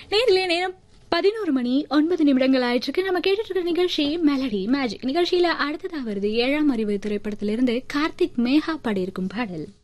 நேரிலே நேரம் 11:09 ஆயிட்டிருக்கு. நம்ம கேட்டுட்டு இருக்கிற நிகழ்ச்சி மெலடி மேஜிக். நிகழ்ச்சியில அடுத்ததா வருது 7ஆம் அறிவு திரைப்படத்திலிருந்து கார்த்திக் மேகா பாடியிருக்கும் பாடல்.